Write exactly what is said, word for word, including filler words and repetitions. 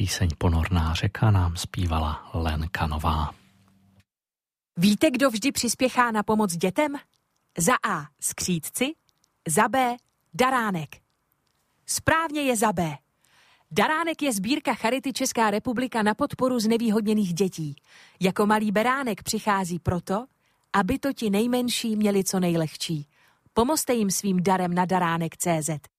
Píseň Ponorná řeka nám zpívala Lenka Nová. Víte, kdo vždy přispěchá na pomoc dětem? Za A. skřídci, za B. daránek. Správně je za B. Daránek je sbírka Charity Česká republika na podporu znevýhodněných dětí. Jako malý beránek přichází proto, aby to ti nejmenší měli co nejlehčí. Pomozte jim svým darem na daránek tečka cé zet.